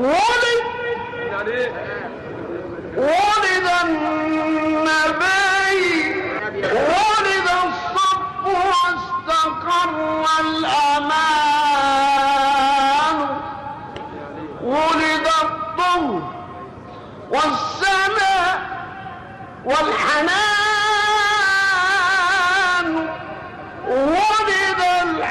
ولد النبي، ولد الصف واستقر الأمان، ولد الطهر والسماء والحنان.